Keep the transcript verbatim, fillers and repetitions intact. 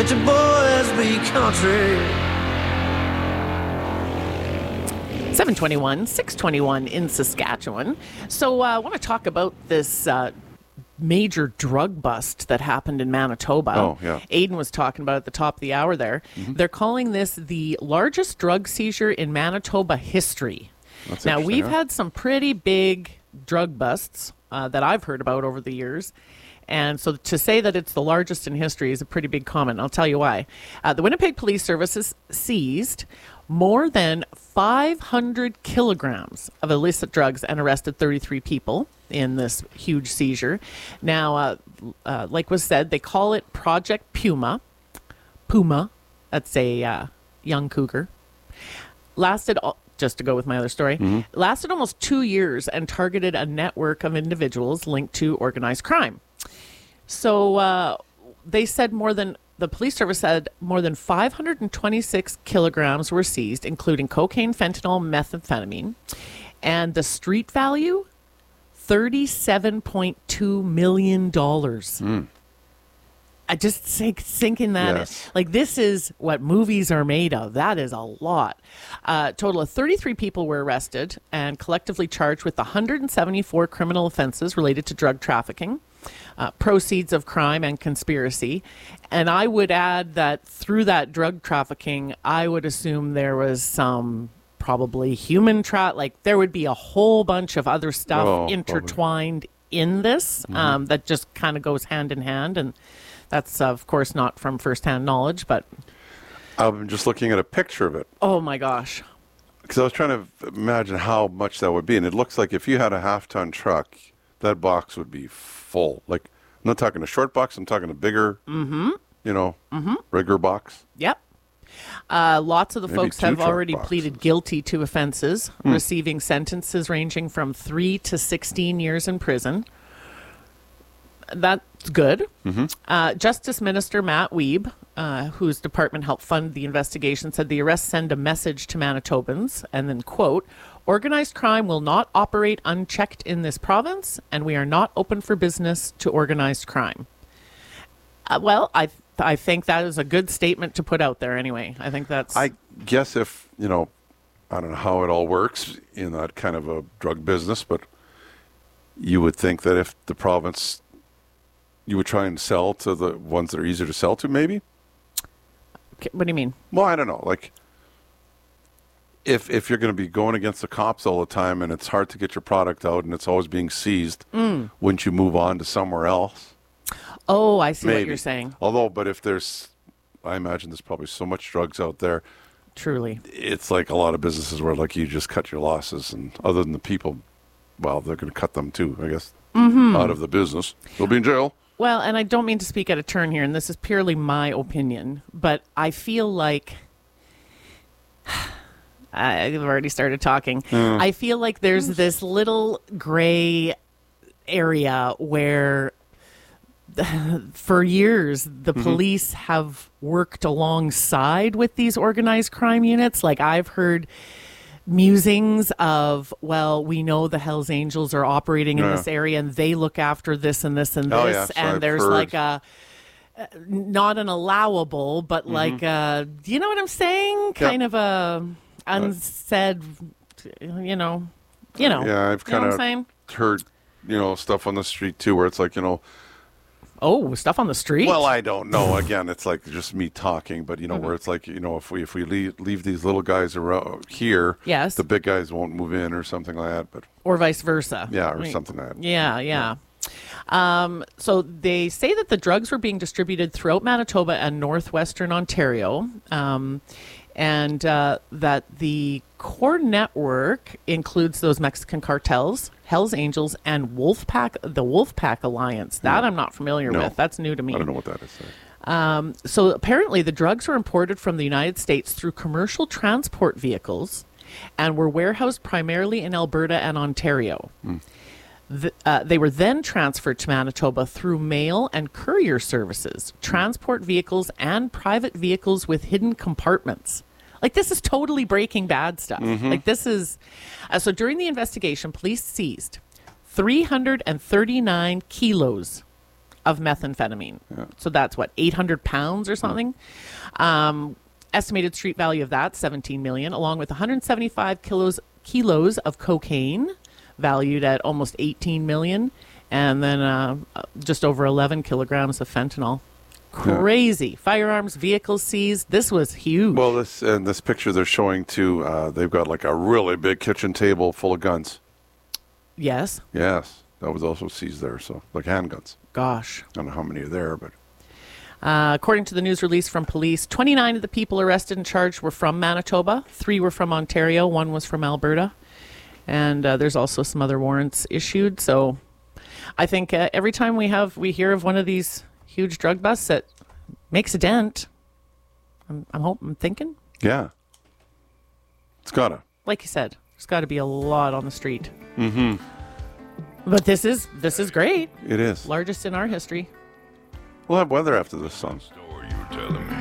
let your boys be country. seven twenty-one, six twenty-one in Saskatchewan. So uh, I want to talk about this uh, major drug bust that happened in Manitoba. Oh, yeah. Aidan was talking about at the top of the hour there. Mm-hmm. They're calling this the largest drug seizure in Manitoba history. That's Now, interesting, we've huh? had some pretty big drug busts uh, that I've heard about over the years. And so to say that it's the largest in history is a pretty big comment. I'll tell you why. Uh, the Winnipeg Police Services seized more than five hundred kilograms of illicit drugs and arrested thirty-three people in this huge seizure. Now, uh, uh, like was said, they call it Project Puma. Puma, that's a uh, young cougar. Lasted, al- just to go with my other story, Mm-hmm. lasted almost two years and targeted a network of individuals linked to organized crime. So uh, they said more than, the police service said more than five hundred twenty-six kilograms were seized, including cocaine, fentanyl, methamphetamine. And the street value, thirty-seven point two million dollars. Mm. I just think, thinking that, Yes. like, this is what movies are made of. That is a lot. Uh, total of thirty-three people were arrested and collectively charged with one hundred seventy-four criminal offenses related to drug trafficking, uh, proceeds of crime, and conspiracy. And I would add that through that drug trafficking, I would assume there was some probably human tra- like there would be a whole bunch of other stuff Oh, probably. intertwined in this um, that just kind of goes hand in hand. And that's, uh, of course, not from firsthand knowledge, but I'm just looking at a picture of it oh my gosh. because I was trying to imagine how much that would be, and it looks like if you had a half-ton truck, that box would be full. Like, I'm not talking a short box; I'm talking a bigger, mm-hmm. you know, mm-hmm. rigger box. Yep. Uh, lots of the Maybe folks two have truck already boxes. pleaded guilty to offenses, receiving sentences ranging from three to sixteen years in prison. That's good. Mm-hmm. Uh, Justice Minister Matt Wiebe, uh, whose department helped fund the investigation, said the arrests send a message to Manitobans, and then, quote, organized crime will not operate unchecked in this province, and we are not open for business to organized crime. Uh, well, I I think that is a good statement to put out there anyway. I think that's... I guess if, you know, I don't know how it all works in that kind of a drug business, but you would think that if the province, you would try and sell to the ones that are easier to sell to, maybe? Okay, what do you mean? Well, I don't know. Like, if if you're going to be going against the cops all the time and it's hard to get your product out and it's always being seized, Mm. wouldn't you move on to somewhere else? Oh, I see Maybe. what you're saying. Although, but if there's, I imagine there's probably so much drugs out there, Truly. it's like a lot of businesses where like you just cut your losses, and other than the people, well, they're going to cut them too, I guess, Mm-hmm. out of the business. They'll be in jail. Well, and I don't mean to speak out of turn here, and this is purely my opinion, but I feel like I've already started talking. I feel like there's this little gray area where for years the police have worked alongside with these organized crime units. Like, I've heard musings of, well, we know the Hells Angels are operating in Yeah. this area and they look after this and this and this. Oh, yeah, so and I've there's heard. like a, uh, not an allowable, but Mm-hmm. like a, do you know what I'm saying? Kind of a unsaid, you know, you know. Yeah, I've You know kind what I'm of saying? heard, you know, stuff on the street too, where it's like, you know, Oh, stuff on the street? well, I don't know. Again, it's like just me talking, but you know, Mm-hmm. where it's like, you know, if we if we leave, leave these little guys around here, Yes. the big guys won't move in or something like that. But Or vice versa. yeah, or I mean, something like that. Yeah, yeah. Um, so they say that the drugs were being distributed throughout Manitoba and northwestern Ontario, um, and uh, that the core network includes those Mexican cartels, Hells Angels, and Wolfpack, the Wolfpack Alliance. That I'm not familiar No. with. That's new to me. I don't know what that is. Um, so apparently the drugs were imported from the United States through commercial transport vehicles and were warehoused primarily in Alberta and Ontario. The, uh, they were then transferred to Manitoba through mail and courier services, transport vehicles, and private vehicles with hidden compartments. Like, this is totally Breaking Bad stuff. Like, this is... Uh, so during the investigation, police seized three hundred thirty-nine kilos of methamphetamine. Yeah. So that's what, eight hundred pounds or something? Yeah. Um, estimated street value of that, seventeen million dollars, along with one hundred seventy-five kilos kilos of cocaine, valued at almost eighteen million dollars, and then uh, just over eleven kilograms of fentanyl. Crazy. Yeah. Firearms, vehicles seized. This was huge. Well, this and this picture they're showing too, uh, they've got like a really big kitchen table full of guns. Yes. Yes. That was also seized there, so like handguns. Gosh. I don't know how many are there, but... Uh, according to the news release from police, twenty-nine of the people arrested and charged were from Manitoba. Three were from Ontario. One was from Alberta. And uh, there's also some other warrants issued. So I think uh, every time we have, we hear of one of these huge drug busts that makes a dent. I'm, I'm hoping, I'm thinking. Yeah. It's gotta. Like you said, there's got to be a lot on the street. Mm-hmm. But this is this is great. It is. Largest in our history. We'll have weather after this song. Story you were telling me.